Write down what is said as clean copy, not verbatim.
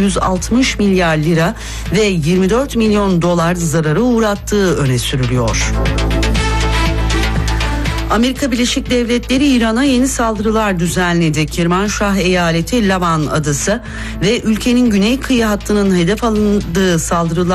160 milyar lira ve 24 milyon dolar zarara uğrattığı öne sürülüyor. Amerika Birleşik Devletleri İran'a yeni saldırılar düzenledi. Kermanşah eyaleti Lavan adası ve ülkenin güney kıyı hattının hedef alındığı saldırılar